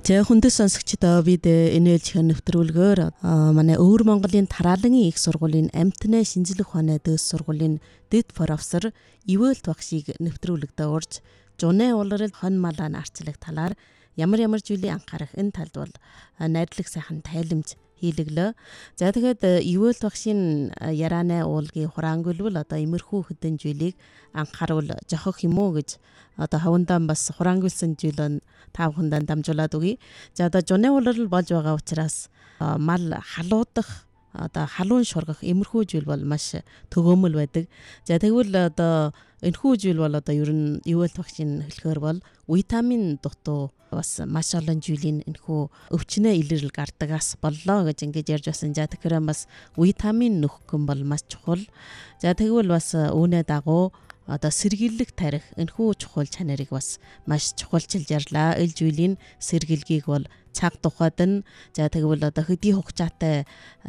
За хүндэс сонсогчдоо бид энэлжих нэвтрүүлгээр манай Өвөр Монголын Тараалангийн их сургуулийн амтны шинжлэх ухааны дэс сургуулийн дэд профессор Ивэлт багшийг нэвтрүүлэгдээ урьж жуны улирал хон малаа арчлах талаар ямар зүйлийг анхаарах энэ талд бол найрлаг сайхан тайлбарж хийлэглээ. За тэгээд Ивэлт багшийн ярианы уулгийн хураангуйлбал одоо имерхүү хэдэн зүйлийг анхааруул жохох юм уу гэж одоо хавандаа бас хураангуйлсан зүйл та бүхэнд дамжуулаад өгье. За одоо жуны улирал болж байгаа учраас мал халуудах одоо халуун шургах имерхүү зүйл бол маш төгөөмөл байдаг. За тэгвэл одоо энэхүү зүйл бол одоо ер нь Ивэлт багшийн хэлэхээр бол витамин дутуу бас маш олон жилийн энэхүү өвчнөө илэрэл гардагаас боллоо гэж ингэж ярьж байсан. За тэгэхээр бас витамин нөхөх юм бол маш чухал. За тэгвэл бас үүнээ дагуу одоо сэргийлэх тарих энэхүү чухал чанарыг бас маш чухалчилж ярьлаа. Ил жилийн сэргийлгийг бол цаг тухайд нь за тэгвэл одоо хөдий хугацаатай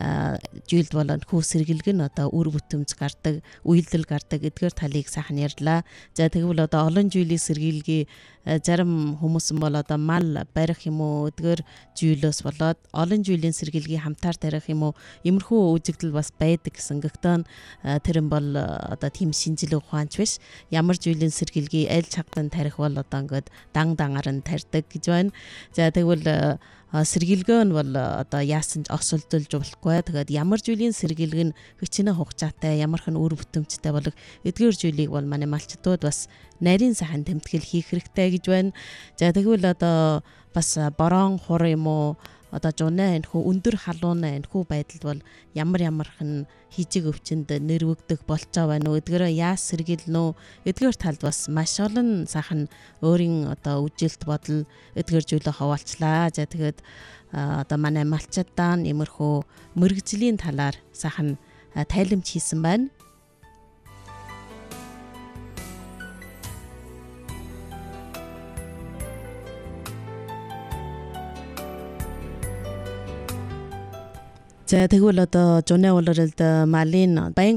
жилд бол энэхүү сэргийлэг нь одоо үр бүтэмж гардаг, үйлдэл гардаг эдгээр талыг сайхан ярьлаа. За тэгвэл одоо олон жилийн сэргийлгийг зарим хүмүүс бол одоо мал барих юм уу эдгээр жилээс болоод олон жилийн сэргийлгийг хамтаар тарих юм уу иймэрхүү үзэгдэл бас байдаг гэсэн. Гэхдээ тэр нь бол одоо тийм шинжлэх ухаанч биш. Ямар жилийн сэргийлгийг аль чагтан тарих бол одоо ингээд дангаар нь тарьдаг гэж байна. За тэгвэл сэргийлгөө нь бол одоо яасан ч осолдолж болохгүй. Тэгээд ямар жилийн сэргийлэг нь хичнээн хугацаатай, ямархан үр бүтэмжтэй болох эдгээр жилийг бол манай малчдууд бас нарийн сайхан тэмтгэл хийх хэрэгтэй гэж байна. За тэгвэл одоо бас борон хур юм уу одоо жунаа энэхүү өндөр халуунаа энэхүү байдалд бол ямархан хижиг өвчнөд нэрвэгдэх болцоо байна уу эдгээрээ яас сэргийлнэ үү эдгээр талд бас маш олон сайхан өөрийн одоо үжилт бодол эдгээр зүйлээ хаваалчлаа. За тэгээд одоо манай малчдаа иймэрхүү мэрэгжлийн талаар сайхан тайлбарч хийсэн байна. За тэгвэл одоо жуны улиралд малын баян